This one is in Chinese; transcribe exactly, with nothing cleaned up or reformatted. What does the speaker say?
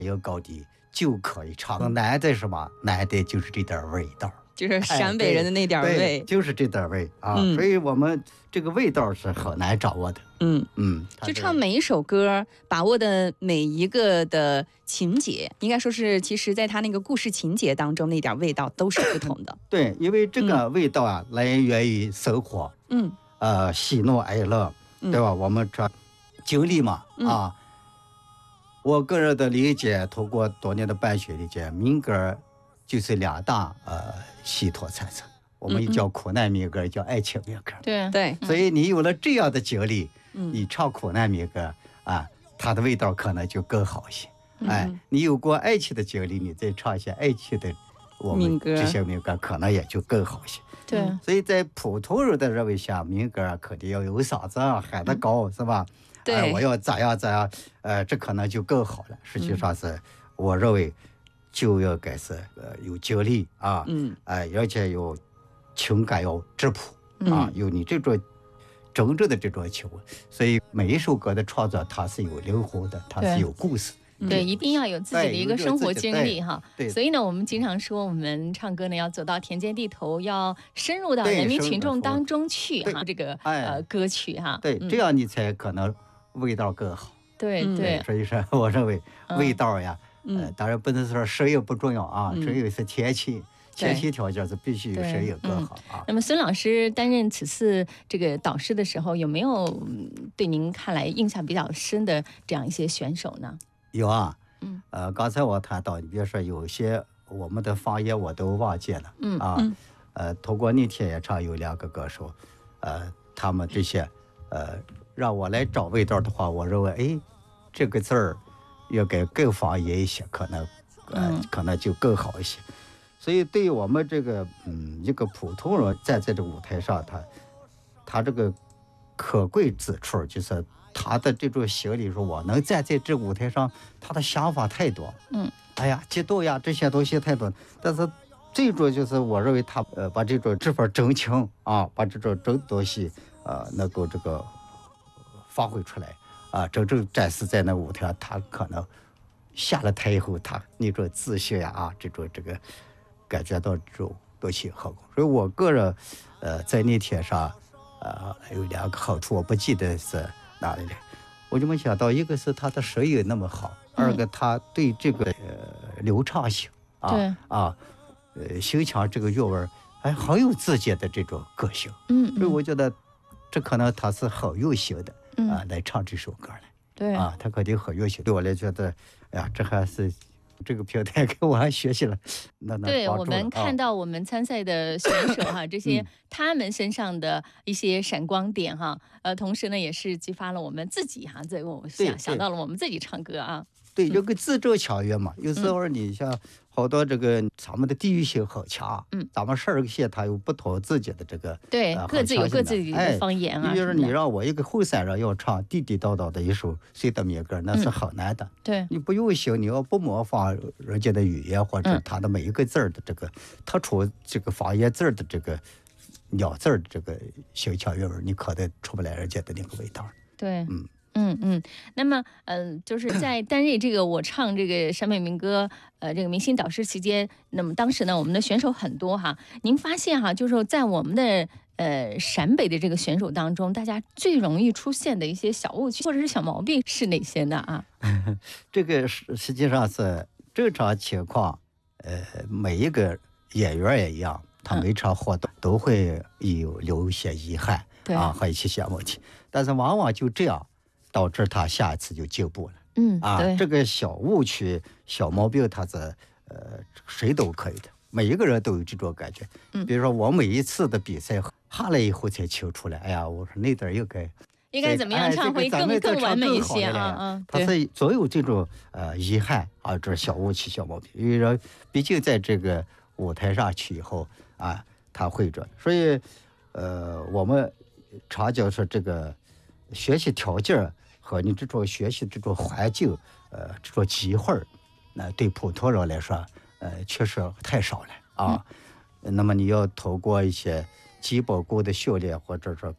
有高低就可以唱。难的什么？难的就是这点味道。 就是陕北人的那点味、 哎、就是这点味啊、 嗯， 所以我们这个味道是很难掌握的。 嗯嗯， 就唱每一首歌，把握的每一个的情节，应该说是，其实在他那个故事情节当中，那点味道都是不同的。 对，因为这个味道啊，嗯、来源于生活， 嗯， 呃，喜怒哀乐，对吧？嗯、我们这经历嘛， 嗯、 啊，我个人的理解，通过多年的办学理解，民歌就是两大呃系统产生，我们叫苦难民歌，嗯、叫爱情民歌。 对对， 所以你有了这样的经历， 嗯、 你唱苦难民歌啊，它的味道可能就更好一些。 嗯、 哎，你有过爱情的经历，你再唱一些爱情的我们这些民歌，可能也就更好一些。 对， 所以在普通人的认为下，民歌肯定要有嗓子啊，喊得高，嗯、是吧？ 对、 哎，我要咋样咋样，呃，这可能就更好了。实际上是，我认为。就应该是呃有经历啊， 嗯， 哎、呃，而且有情感要质朴、 嗯、 啊，有你这种真正的这种情感，所以每一首歌的创作它是有灵魂的，它是有故事。 对，一定要有自己的一个生活经历哈。 对， 所以呢，我们经常说，我们唱歌呢要走到田间地头，要深入到人民群众当中去哈。这个呃歌曲哈， 对，这样你才可能味道更好。 对对， 所以说我认为味道呀。 嗯、 呃，当然不能说声音不重要啊，只有是天气，前期条件是必须有声音更好啊、 嗯。那么孙老师担任此次这个导师的时候，有没有对您看来印象比较深的这样一些选手呢？ 有啊， 嗯， 呃，刚才我谈到，你比如说有些我们的方言我都忘记了， 嗯啊， 嗯呃，通过那天演唱有两个歌手，呃，他们这些，呃，让我来找味道的话，我认为，哎，这个字儿。要给更方言一些，可能，呃， 嗯、 可能就更好一些。所以，对于我们这个，嗯，一个普通人站在这个舞台上，他，他这个可贵之处就是他的这种心理，说我能站在这舞台上，他的想法太多， 嗯， 哎呀，激动呀，这些东西太多。但是，最主要就是我认为他，呃，把这种这份真情啊，把这种真东西，呃，能够这个发挥出来。啊，真正展示在那舞台上，他可能下了台以后，他那种自信呀，啊，这种这个感觉到这种东西很好。所以我个人，呃，在那天上，呃，有两个好处，我不记得是哪里了。我就没想到，一个是他的声音那么好， 嗯、 二个他对这个呃流畅性啊啊，呃，形象这个韵味，还很有自己的这种个性。 嗯， 所以我觉得这可能他是很用心的。 嗯、 啊，来唱这首歌来， 对啊，他肯定很用心。对我来觉得，哎呀，这还是这个平台给我还学习了，那那对我们看到我们参赛的选手哈， 啊、 这些他们身上的一些闪光点哈，呃，同时呢也是激发了我们自己哈，在我想想到了我们自己唱歌啊。 对，有个自证强约嘛。有时候你像好多这个咱们的地域性很强， 嗯， 咱们十二个县它有不同自己的这个对、 呃、 各自有各自的方言啊。 你比如说你让我一个后山人要唱地地道道的一首谁的民歌，那是很难的。 嗯、对， 你不用心，你要不模仿人家的语言或者他的每一个字儿的这个特殊这个方言字儿的这个鸟字儿的这个形象韵味，你可能出不来人家的那个味道。 对， 嗯。 嗯嗯，那么嗯、呃，就是在担任这个我唱这个陕北民歌呃这个明星导师期间，那么当时呢，我们的选手很多哈。您发现哈，就是在我们的呃陕北的这个选手当中，大家最容易出现的一些小误区或者是小毛病是哪些呢啊？ 这个实实际上是正常情况，呃，每一个演员也一样，他每场活动都会有留一些遗憾、 嗯、 啊和一些小问题，但是往往就这样。导致他下一次就进步了。 嗯啊，这个小误区、小毛病，他是呃谁都可以的，每一个人都有这种感觉。 嗯， 比如说我每一次的比赛下来以后才清出来，哎呀，我说那点应该应该怎么样唱会更、哎这个、更完美一些啊啊！ 他是总有这种呃遗憾啊，这小误区、小毛病，因为人毕竟在这个舞台上去以后啊，他会这，所以呃，我们常讲说这个学习条件。和你这种学习这种环境，呃，这种机会，那、呃、对普通人来说，呃，确实太少了啊。嗯、那么你要透过一些基本功的训练，或者说